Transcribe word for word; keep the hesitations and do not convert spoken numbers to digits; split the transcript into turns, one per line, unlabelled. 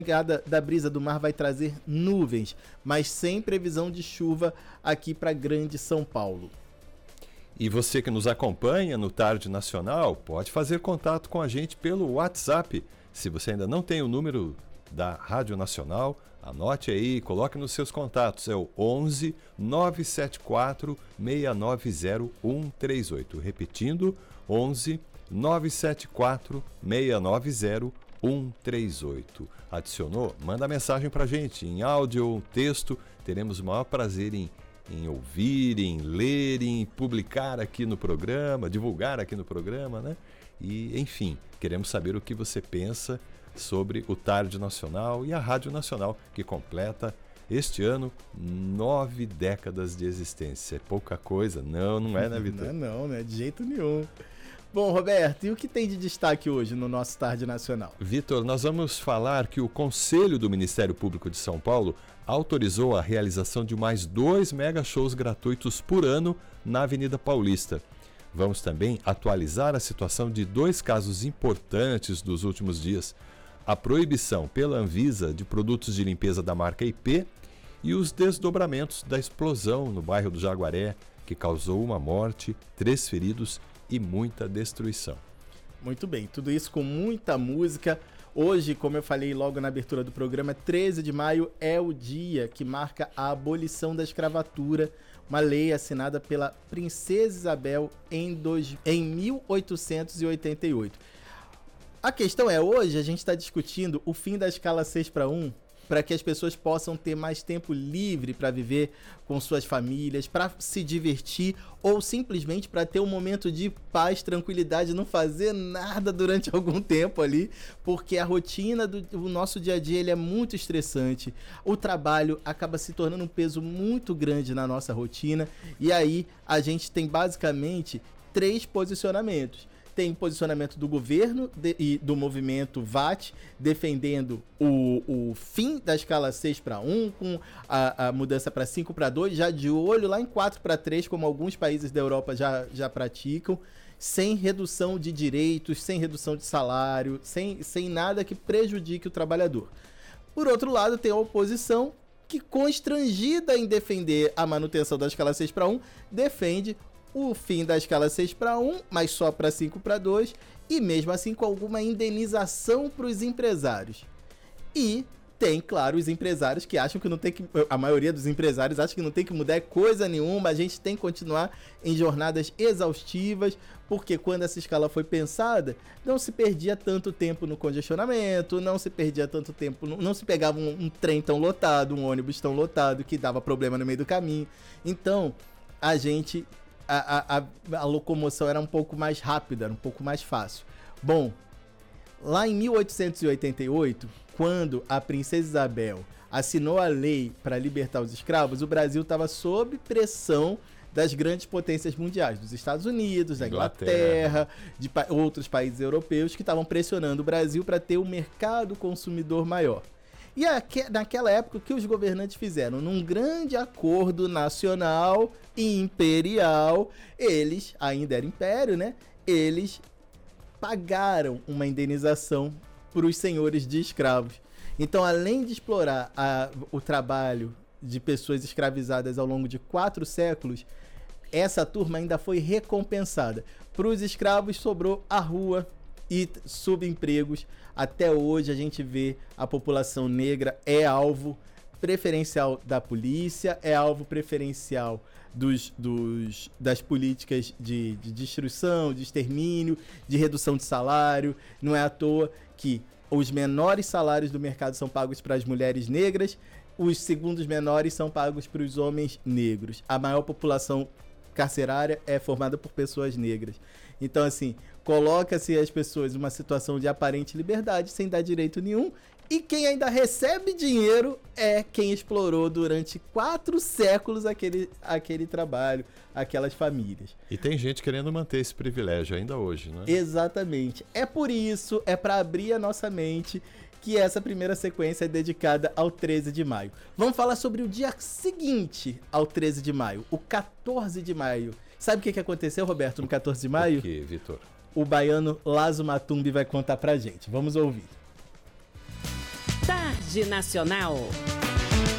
chegada da brisa do mar vai trazer nuvens, mas sem previsão de chuva aqui para Grande São Paulo.
E você que nos acompanha no Tarde Nacional, pode fazer contato com a gente pelo WhatsApp. Se você ainda não tem o número da Rádio Nacional, anote aí, coloque nos seus contatos. É o onze nove sete quatro seis nove zero um três oito. Repetindo, onze nove sete quatro seis nove zero um três oito. Adicionou? Manda mensagem pra gente em áudio ou texto. Teremos o maior prazer em em ouvir, em ler, em publicar aqui no programa, divulgar aqui no programa, né? E, enfim, queremos saber o que você pensa sobre o Tarde Nacional e a Rádio Nacional, que completa este ano nove décadas de existência. É pouca coisa? Não, não é, né, Vitor?
Não é não, né? De jeito nenhum. Bom, Roberto, e o que tem de destaque hoje no nosso Tarde Nacional?
Vitor, nós vamos falar que o Conselho do Ministério Público de São Paulo autorizou a realização de mais dois mega shows gratuitos por ano na Avenida Paulista. Vamos também atualizar a situação de dois casos importantes dos últimos dias: a proibição pela Anvisa de produtos de limpeza da marca I P e os desdobramentos da explosão no bairro do Jaguaré, que causou uma morte, três feridos e muita destruição.
Muito bem, tudo isso com muita música. Hoje, como eu falei logo na abertura do programa, treze de maio é o dia que marca a abolição da escravatura, uma lei assinada pela Princesa Isabel em, dois, em mil oitocentos e oitenta e oito. A questão é, hoje a gente está discutindo o fim da escala seis para um, para que as pessoas possam ter mais tempo livre para viver com suas famílias, para se divertir ou simplesmente para ter um momento de paz, tranquilidade, não fazer nada durante algum tempo ali, porque a rotina do, do nosso dia a dia ele é muito estressante. O trabalho acaba se tornando um peso muito grande na nossa rotina e aí a gente tem basicamente três posicionamentos. Tem posicionamento do governo de, e do movimento V A T defendendo o, o fim da escala seis para um, com a, a mudança para cinco para dois, já de olho lá em quatro para três, como alguns países da Europa já, já praticam, sem redução de direitos, sem redução de salário, sem, sem nada que prejudique o trabalhador. Por outro lado, tem a oposição que, constrangida em defender a manutenção da escala seis para um, defende o fim da escala seis para um, mas só para cinco para dois, e mesmo assim com alguma indenização para os empresários. E tem, claro, os empresários que acham que não tem que... A maioria dos empresários acha que não tem que mudar coisa nenhuma, a gente tem que continuar em jornadas exaustivas, porque quando essa escala foi pensada, não se perdia tanto tempo no congestionamento, não se perdia tanto tempo... Não se pegava um, um trem tão lotado, um ônibus tão lotado, que dava problema no meio do caminho. Então, a gente... A, a, a locomoção era um pouco mais rápida, era um pouco mais fácil. Bom, lá em mil oitocentos e oitenta e oito, quando a Princesa Isabel assinou a lei para libertar os escravos, o Brasil estava sob pressão das grandes potências mundiais, dos Estados Unidos, da Inglaterra, Inglaterra de pa- outros países europeus que estavam pressionando o Brasil para ter um mercado consumidor maior. E aqui, naquela época, o que os governantes fizeram? Num grande acordo nacional e imperial, eles, ainda era império, né? Eles pagaram uma indenização para os senhores de escravos. Então, além de explorar a, o trabalho de pessoas escravizadas ao longo de quatro séculos, essa turma ainda foi recompensada. Para os escravos sobrou a rua e subempregos. Até hoje a gente vê a população negra é alvo preferencial da polícia, é alvo preferencial dos, dos, das políticas de, de destruição, de extermínio, de redução de salário. Não é à toa que os menores salários do mercado são pagos para as mulheres negras, os segundos menores são pagos para os homens negros. A maior população carcerária é formada por pessoas negras. Então, assim, coloca-se as pessoas em uma situação de aparente liberdade, sem dar direito nenhum, e quem ainda recebe dinheiro é quem explorou durante quatro séculos aquele, aquele trabalho, aquelas famílias.
E tem gente querendo manter esse privilégio ainda hoje, né?
Exatamente. É por isso, é para abrir a nossa mente, que essa primeira sequência é dedicada ao treze de maio. Vamos falar sobre o dia seguinte ao treze de maio, o quatorze de maio. Sabe o que, que aconteceu, Roberto, no quatorze de maio?
O que, Vitor?
O baiano Lazo Matumbi vai contar pra gente. Vamos ouvir.
Tarde Nacional.